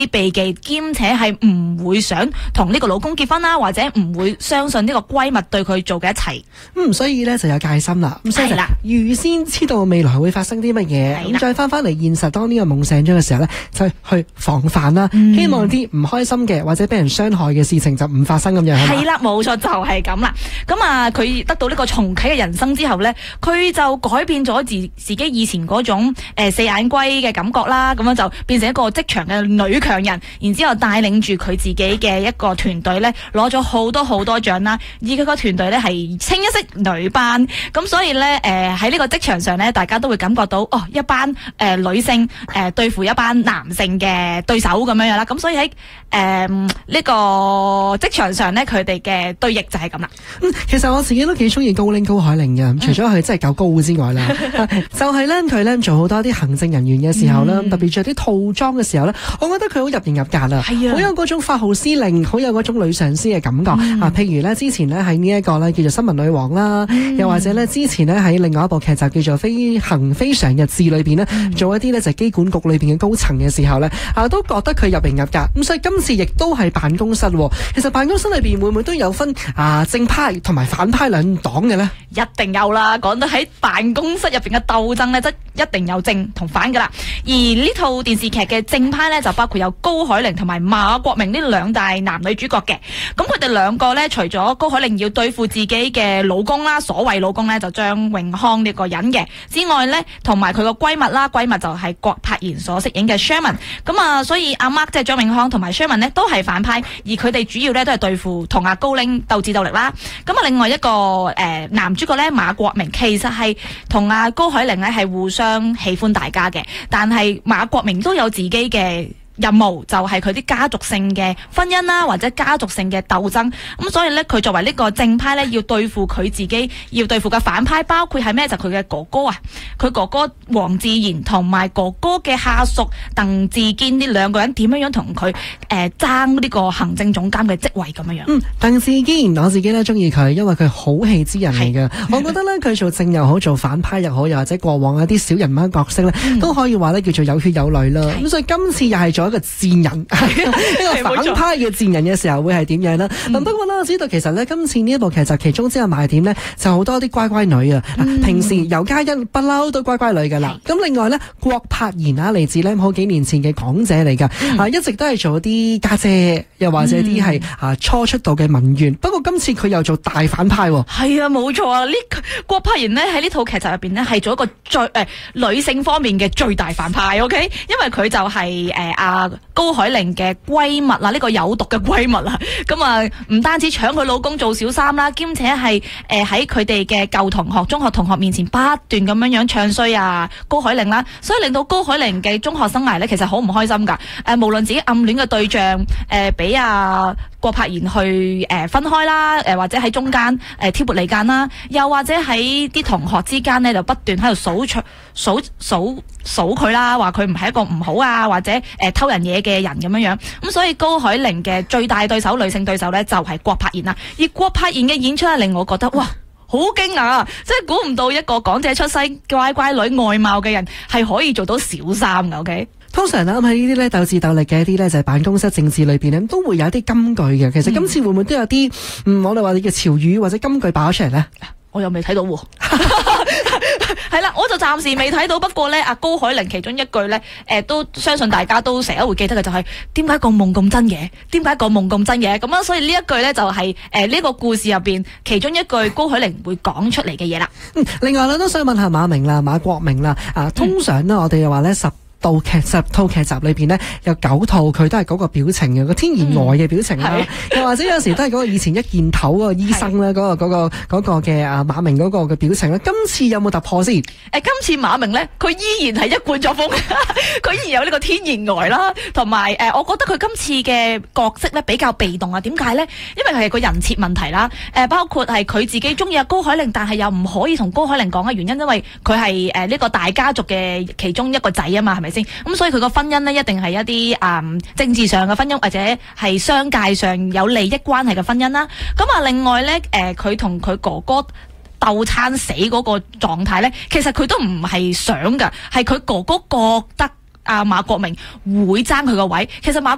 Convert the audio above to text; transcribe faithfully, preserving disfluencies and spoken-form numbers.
避忌，兼且係唔會想同呢個老公結婚啦，或者唔會相信呢個閨蜜對佢做嘅一切。 嗯，所以咧就有戒心啦。咁所以就預先知道未來會發生啲乜嘢，咁再翻翻嚟現實，當呢個夢醒咗嘅時候咧，就去防範啦。嗯、希望啲唔開心嘅或者俾人傷害嘅事情就唔發生咁樣。 係啦，冇錯，就係咁啦。咁啊，佢得到呢個重啟嘅人生之後咧，佢就改變咗自自己以前嗰種誒、呃、四眼龜嘅感覺啦。咁樣就變成一個職場嘅女強人，然之後帶領住佢自己嘅一個團隊咧，攞咗好多好多獎啦。而佢個團隊咧係清一色女班，咁所以咧誒喺呢個職場上咧，大家都會感覺到哦，一班誒、呃、女性誒、呃、對付一班男性嘅對手咁樣樣啦。咁所以喺誒呢個職場上咧，佢哋嘅對弈就係咁啦。 嗯，其實我自己都幾中意高鈴高海寧嘅，除咗佢真係夠高之外啦，就係咧佢咧做好多啲行政人員嘅時候咧，嗯、特別着啲套裝嘅時候咧，我覺得佢好入型入格啦，係啊，好有嗰種發號施令，好有嗰種女上司嘅感覺、嗯、啊。譬如咧之前咧喺呢一個咧叫做新聞女王啦，嗯、又或者咧之前咧喺另外一部劇集叫做飛行非常日誌裏邊咧，嗯、做一啲咧就係機管局裏邊嘅高層嘅時候咧，啊都覺得佢入型入格。咁所以今次亦都係辦公室，其實辦公室裏邊會唔會都有分啊正派同埋反派兩黨嘅咧？ 一定有啦，講到喺辦公室入邊嘅鬥爭咧，即一定有正同反噶啦。而呢套電視劇嘅正派咧，就包括有高海寧同埋馬國明呢兩大男女主角嘅。咁佢哋兩個咧，除咗高海寧要對付自己嘅老公啦，所謂老公咧就張永康呢個人嘅之外咧，同埋佢個閨蜜啦，閨蜜就係郭柏妍所飾演嘅 Sherman。咁啊，所以阿 Mark 即係張永康同埋 Sherman 咧都係反派，而佢哋主要咧都係對付同阿高鈴鬥智鬥力啦。咁啊，另外一個誒、呃、男主角咧馬國明其實係同阿高海寧咧係互相喜歡大家嘅，但係馬國明都有自己嘅任務，就係佢啲家族性嘅婚姻啦，或者家族性嘅鬥爭。咁所以咧，佢作為呢個正派咧，要對付佢自己要對付嘅反派，包括係咩？就佢、是、嘅哥哥啊，佢哥哥黃智賢同埋哥哥嘅下屬鄧志堅呢兩個人點樣樣同佢誒爭呢個行政總監嘅職位咁樣樣。 嗯，鄧志堅我自己咧中意佢，因為佢好戲之人嚟嘅。我覺得咧佢做正又好，做反派又好，又或者過往一啲小人物角色咧，嗯、都可以話咧叫做有血有淚啦。咁所以今次又係做一個賤人，一個反派嘅賤人嘅時候會係點樣呢？咁、嗯、不過呢，我知道其實呢，今次呢一部劇集其中之一個賣點呢，就好多啲乖乖女啊。嗯、平時尤嘉欣不嬲都乖乖女噶啦。咁另外呢，郭柏妍啊，嚟自呢好幾年前嘅港姐嚟噶，嗯、啊一直都係做啲家姐，又或者啲係、嗯、啊初出道嘅文員。不過今次佢又做大反派。 係啊，冇錯啊！呢郭柏妍呢，喺呢套劇集入邊呢，係做一個最誒、呃、女性方面嘅最大反派。OK，因為佢就係誒阿高海寧嘅閨蜜啦，呢、這個有毒嘅閨蜜啦。咁啊，唔單止搶佢老公做小三啦，兼且係誒喺佢哋嘅舊同學、中學同學面前不斷咁樣樣唱衰啊高海寧啦，所以令到高海寧嘅中學生涯咧，其實好唔開心噶。誒、呃，無論自己暗戀嘅對象誒，俾、呃、阿郭柏妍去誒、呃、分開啦，誒、呃、或者喺中間誒、呃、挑撥離間啦，又或者喺啲同學之間呢，就不斷喺度數出數數數佢啦，話佢唔係一個唔好啊，或者誒、呃、偷人嘢嘅人咁樣樣。咁所以高海寧嘅最大對手、女性對手呢，就係、是、郭柏妍啦。而郭柏妍嘅演出咧，令我覺得哇，好驚訝，即係估唔到一個港姐出身、乖乖女外貌嘅人係可以做到小三嘅。OK。 通常咧喺呢啲咧鬥智鬥力嘅一啲咧就係辦公室政治裏邊咧都會有一啲金句嘅。其實今次會唔會都有啲嗯，我哋話嘅潮語或者金句爆咗出嚟咧？ 我又未睇到喎。係啦，我就暫時未睇到。不過咧，阿高海寧其中一句咧，誒、呃、都相信大家都成日會記得嘅就係點解個夢咁真嘅？點解個夢咁真嘅？咁啊，所以呢一句咧就係誒呢個故事入邊其中一句高海寧會講出嚟嘅嘢啦。 嗯，另外咧都想問下馬明啦、馬國明啦。啊，通常呢，我哋又話咧十到劇十套劇集裏邊呢，有九套佢都係嗰個表情嘅，個天然呆嘅表情啦，又、嗯、或者有時都係嗰個以前一件頭嗰個醫生咧，嗰、嗰個嗰、嗰個嗰個嘅啊馬明嗰個嘅表情咧，今次有冇突破先？誒、 呃，今次馬明咧，佢依然係一貫作風，佢依然有呢個天然呆啦，同埋誒，我覺得佢今次嘅角色咧比較被動啊。點解咧？因為係個人設問題啦。誒、呃，包括係佢自己中意阿高海寧，但係又唔可以同高海寧講嘅原因，因為佢係誒呢個大家族嘅其中一個仔啊嘛，係咪？咁、嗯、所以佢個婚姻呢，一定係一啲誒、嗯、政治上嘅婚姻，或者係商界上有利益關係嘅婚姻啦。咁啊，另外咧，誒佢同佢哥哥鬥餐死嗰個狀態咧，其實佢都唔係想噶，係佢哥哥覺得阿馬國明會爭佢個位。其實馬